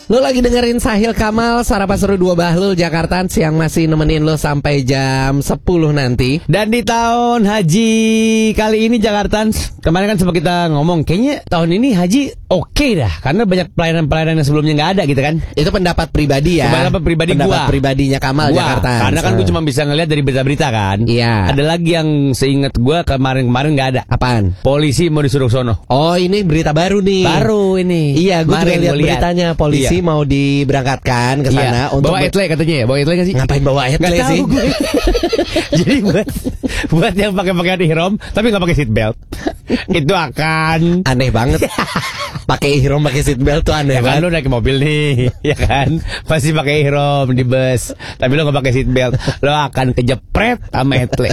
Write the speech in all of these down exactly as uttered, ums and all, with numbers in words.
Lo lagi dengerin Sahil Kamal, Sarapan Seru dua Bahlul Jakarta yang masih nemenin lo sampai jam sepuluh nanti. Dan di tahun haji kali ini Jakarta, kemarin kan sempat kita ngomong, kayaknya tahun ini haji oke okay dah, karena banyak pelayanan-pelayanan yang sebelumnya nggak ada gitu kan. Itu pendapat pribadi ya. Pendapat pribadi pendapat gua. pribadinya Kamal Gua, Jakarta. Karena kan gue cuma bisa ngeliat dari berita-berita kan. Iya. Ada lagi yang seingat gue kemarin-kemarin nggak ada. Apaan? Polisi mau disuruh sono. Oh, ini berita baru nih. Baru ini. Iya, gue juga Kemarin lihat gua lihat. beritanya. Polisi Iya. mau diberangkatkan ke sana Iya. untuk Bawa etle katanya ya, bawa etle nggak sih? Ngapain bawa etle Nggak tahu sih? gue. Jadi buat buat yang pakai pakaian ihram tapi nggak pakai seat belt, itu akan Aneh banget. Pakai ihram pakai seat belt tuh aneh ya kan, banget. lu naik mobil nih, ya kan, pasti pakai ihram di bus, tapi lu nggak pakai seat belt, lu akan kejepret sama etle.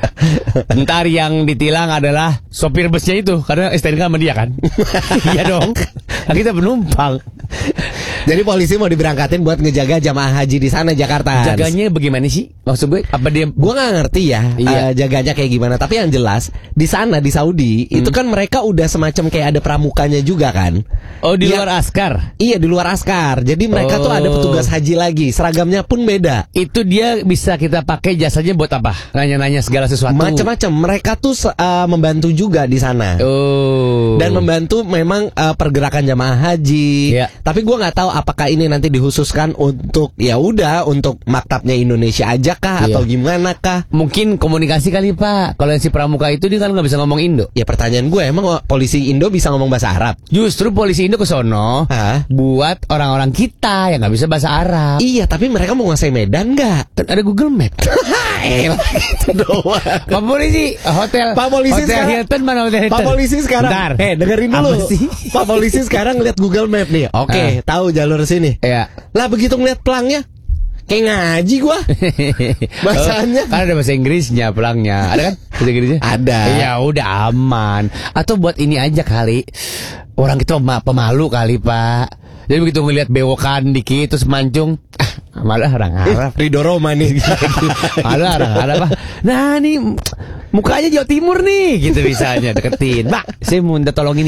Ntar yang ditilang adalah sopir busnya itu, karena S T N K sama dia kan. Iya dong, nah, kita penumpang. Jadi polisi mau diberangkatin buat ngejaga jamaah haji di sana Jakarta. Jaganya bagaimana sih? Maksud gue apa dia? Gue nggak ngerti ya Iya. uh, jaganya kayak gimana. Tapi yang jelas di sana di Saudi Hmm. itu kan mereka udah semacam kayak ada pramukanya juga kan. Oh, di Iya. luar askar. Iya, di luar askar. Jadi mereka tuh Oh. ada petugas haji lagi. Seragamnya pun beda. Itu dia bisa kita pakai jasanya buat apa? Nanya-nanya segala sesuatu. Macam-macam. Mereka tuh uh, membantu juga di sana. Oh. Dan membantu memang uh, pergerakan jamaah haji. Iya. Tapi gue nggak tahu apakah ini nanti dikhususkan untuk ya udah untuk maktabnya Indonesia aja kah Iya. atau gimana kah? Mungkin komunikasi kali Pak. Kalau yang si pramuka itu dia kan nggak bisa ngomong Indo. Ya pertanyaan gue, emang polisi Indo bisa ngomong bahasa Arab? Justru polisi Indo ke sono Hah? buat orang-orang kita yang nggak bisa bahasa Arab. Iya, tapi mereka mau ngasih Medan nggak? Kan ada Google Map. Elah, gitu doang. Pak polisi, hotel. Pak polisi hotel sekarang- Hilton mana hotel Hilton? Pak polisi sekarang, Bentar. eh dengerin dulu. Apa sih? Pak polisi sekarang lihat Google Map nih. Oke, tahu jalur sini. Ya. Lah begitu ngeliat pelangnya, kayak ngaji gua. Bahasanya. Oh, kan ada bahasa Inggrisnya pelangnya. Ada kan bahasa Inggrisnya? Ada. Ya udah aman. Atau buat ini aja kali. Orang kita pema- pemalu kali Pak. Jadi begitu ngelihat bewokan dikit terus mancung, ah, malah orang Arab. Ridho Roma nih. Malah orang Arab. Ah. Nah nih mukanya Jawa Timur nih, gitu misalnya deketin. Pak, saya mau minta tolongin